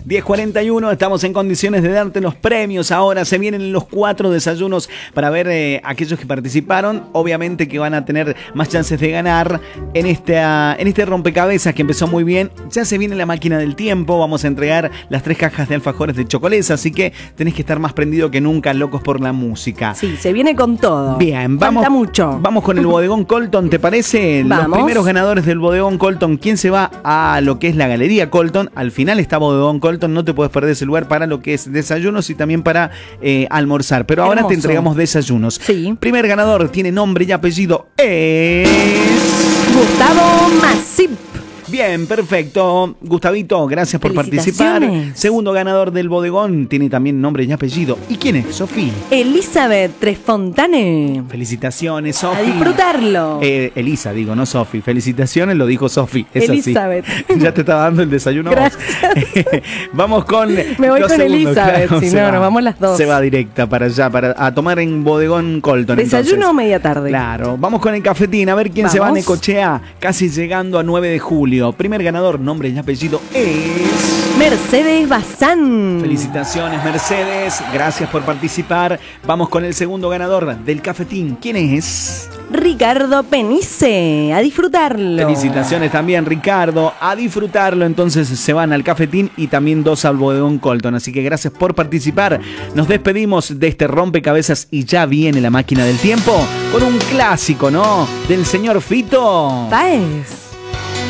10:41, estamos en condiciones de darte los premios. Ahora se vienen los 4 desayunos para ver aquellos que participaron. Obviamente que van a tener más chances de ganar en este rompecabezas que empezó muy bien. Ya se viene la máquina del tiempo. Vamos a entregar las 3 cajas de alfajores de Chocolesa, así que tenés que estar más prendido que nunca, locos por la música. Sí, se viene con todo. Bien, falta mucho. Vamos con el bodegón Colton, ¿te parece? Vamos. Los primeros ganadores del bodegón Colton. ¿Quién se va a lo que es la galería Colton? Al final está bodegón Colton, no te puedes perder ese lugar para lo que es desayunos y también para almorzar. Pero ahora te entregamos desayunos. Sí. Primer ganador tiene nombre y apellido, es Gustavo Masip. Bien, perfecto. Gustavito, gracias por participar. Segundo ganador del bodegón tiene también nombre y apellido. ¿Y quién es? Sofía. Elizabeth Tresfontane. Felicitaciones, Sofía. A disfrutarlo. Elisa, digo, no Sofi. Felicitaciones, lo dijo Sofi. Es Elizabeth. Así. Ya te estaba dando el desayuno. Gracias. Vamos con. Me voy con Elizabeth, claro, si no, nos vamos las dos. Se va directa para allá, a tomar en bodegón Colton. Desayuno entonces. o media tarde. Claro. Vamos con el cafetín, a ver quién se va a Necochea, casi llegando a 9 de julio. Primer ganador, nombre y apellido es Mercedes Bazán. Felicitaciones, Mercedes. Gracias por participar. Vamos con el segundo ganador del cafetín. ¿Quién es? Ricardo Penice. A disfrutarlo. Felicitaciones también, Ricardo. A disfrutarlo. Entonces se van al cafetín y también 2 al bodegón Colton. Así que gracias por participar. Nos despedimos de este rompecabezas y ya viene la máquina del tiempo con un clásico, ¿no? Del señor Fito Páez.